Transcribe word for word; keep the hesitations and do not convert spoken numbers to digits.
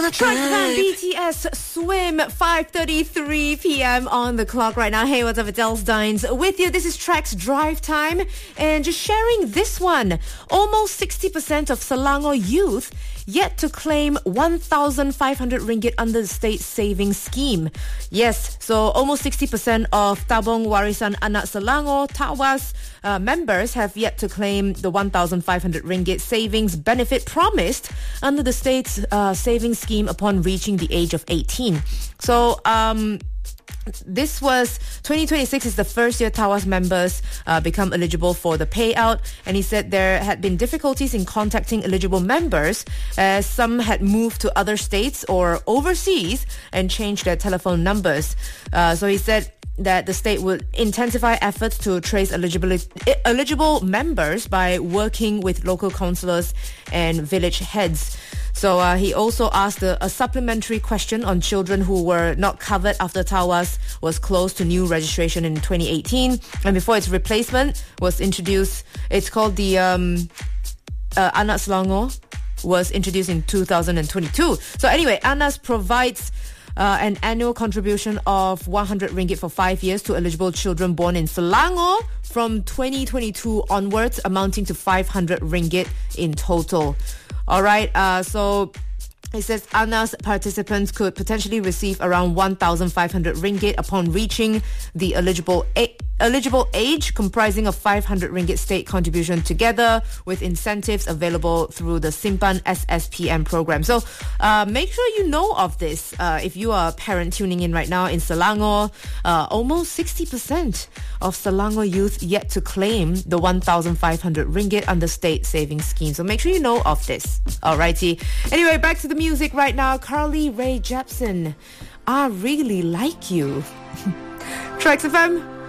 gonna Trax cry. Fan B T S Swim, five thirty-three p.m. on the clock right now. Hey, what's up? It's Els Dines with you. This is Trax Drive Time. And just sharing this one. Almost sixty percent of Selangor youth yet to claim one thousand five hundred ringgit under the state savings scheme. Yes, so almost sixty percent of Tabung Warisan Anak Selangor, Tawas, uh, members have yet to claim the one thousand five hundred ringgit savings benefit promised under the state's uh, savings scheme upon reaching the age of eighteen. So, um... This was twenty twenty-six is the first year Tawas members uh, become eligible for the payout, and he said there had been difficulties in contacting eligible members as some had moved to other states or overseas and changed their telephone numbers. Uh, so he said that the state would intensify efforts to trace eligibility, eligible members by working with local councillors and village heads. So uh, he also asked a, a supplementary question on children who were not covered after Tawas was closed to new registration in twenty eighteen, and before its replacement was introduced. It's called the um, uh, Anak Selangor, was introduced in two thousand twenty-two. So anyway, ANAS provides Uh, an annual contribution of one hundred ringgit for five years to eligible children born in Selangor from twenty twenty-two onwards, amounting to five hundred ringgit in total. All right, uh, so it says ANAS participants could potentially receive around one thousand five hundred ringgit upon reaching the eligible a- eligible age, comprising of five hundred ringgit state contribution together with incentives available through the Simpan S S P M program. So uh, make sure you know of this. Uh, if you are a parent tuning in right now in Selangor, uh, almost sixty percent of Selangor youth yet to claim the one thousand five hundred ringgit under state savings scheme. So make sure you know of this. Alrighty. Anyway, back to the music right now. Carly Rae Jepsen, I Really Like You. Trax F M.